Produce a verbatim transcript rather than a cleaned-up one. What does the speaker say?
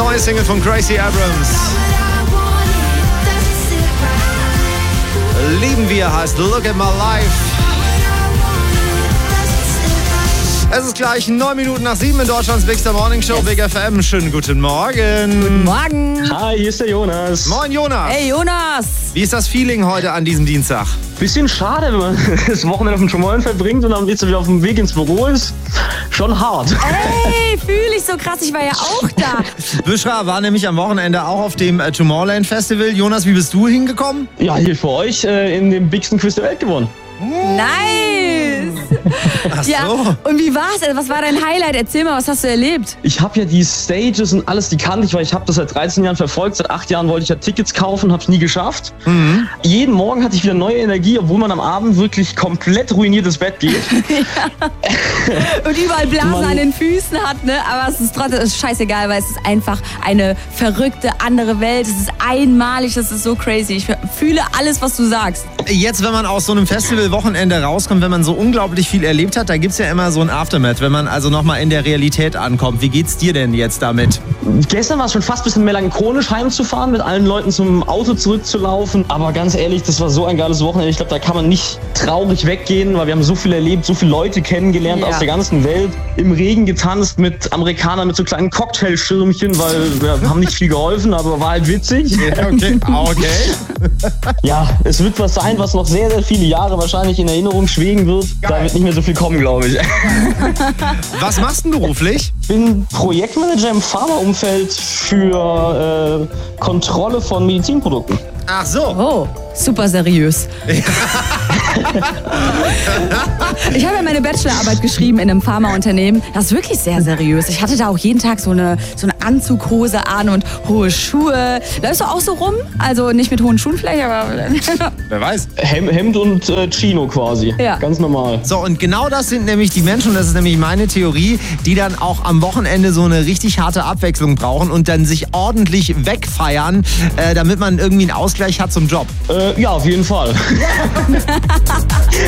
neue Single von Gracie Abrams. Lieben wir heißt Look at My Life. Es ist gleich neun Minuten nach sieben in Deutschlands Big Star Morning Show, yes. Big F M. Schönen guten Morgen. Guten Morgen. Hi, hier ist der Jonas. Moin Jonas. Hey Jonas. Wie ist das Feeling heute an diesem Dienstag? Bisschen schade, wenn man das Wochenende auf dem Trommeln verbringt und dann jetzt wieder auf dem Weg ins Büro ist. Schon hart. Ey, fühle ich so krass. Ich war ja auch da. Bushra war nämlich am Wochenende auch auf dem äh, Tomorrowland Festival. Jonas, wie bist du hingekommen? Ja, hier für euch äh, in dem bigsten Quiz der Welt gewonnen. Nice! Ach so. Ja, und wie war's? Was war dein Highlight? Erzähl mal, was hast du erlebt? Ich habe ja die Stages und alles, die kannte ich, weil ich habe das seit dreizehn Jahren verfolgt. Seit acht Jahren wollte ich ja Tickets kaufen, habe es nie geschafft. Mhm. Jeden Morgen hatte ich wieder neue Energie, obwohl man am Abend wirklich komplett ruiniert ins Bett geht. Ja. Und überall Blasen man an den Füßen hat, ne? Aber es ist trotzdem es ist scheißegal, weil es ist einfach eine verrückte andere Welt. Es ist einmalig, das ist so crazy. Ich fühle alles, was du sagst. Jetzt, wenn man aus so einem Festivalwochenende rauskommt, wenn man so unglaublich viel erlebt hat, da gibt es ja immer so ein Aftermath, wenn man also nochmal in der Realität ankommt. Wie geht's dir denn jetzt damit? Gestern war es schon fast ein bisschen melancholisch, heimzufahren, mit allen Leuten zum Auto zurückzulaufen. Aber ganz ehrlich, das war so ein geiles Wochenende. Ich glaube, da kann man nicht traurig weggehen, weil wir haben so viel erlebt, so viele Leute kennengelernt, ja, aus der ganzen Welt. Im Regen getanzt mit Amerikanern mit so kleinen Cocktailschirmchen, weil wir haben nicht viel geholfen, aber war halt witzig. Ja, okay, okay. Ja, es wird was sein, was noch sehr, sehr viele Jahre wahrscheinlich in Erinnerung schweben wird. Geil. Da wird nicht mehr so viel kommen, glaube ich. Was machst du beruflich? Ich bin Projektmanager im Pharmaumfeld für äh, Kontrolle von Medizinprodukten. Ach so. Oh, super seriös. Ich habe ja meine Bachelorarbeit geschrieben in einem Pharmaunternehmen. Das ist wirklich sehr seriös. Ich hatte da auch jeden Tag so eine, so eine Anzughose an und hohe Schuhe. Läufst du auch so rum? Also nicht mit hohen Schuhen vielleicht, aber... Wer weiß. Hem- Hemd und äh, Chino quasi. Ja. Ganz normal. So, und genau das sind nämlich die Menschen, und das ist nämlich meine Theorie, die dann auch am Wochenende so eine richtig harte Abwechslung brauchen und dann sich ordentlich wegfeiern, äh, damit man irgendwie einen Ausgleich hat zum Job. Äh, ja, auf jeden Fall.